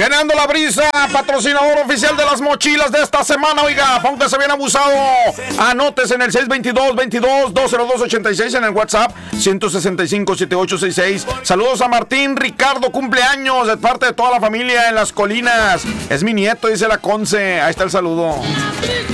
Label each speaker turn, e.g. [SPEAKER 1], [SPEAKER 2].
[SPEAKER 1] Llenando la brisa, patrocinador oficial de las mochilas de esta semana. Oiga, póngase bien abusado. Anótese en el 622-202-86 en el WhatsApp 165-7866. Saludos a Martín Ricardo, cumpleaños de parte de toda la familia en Las Colinas. Es mi nieto, dice la Conce. Ahí está el saludo.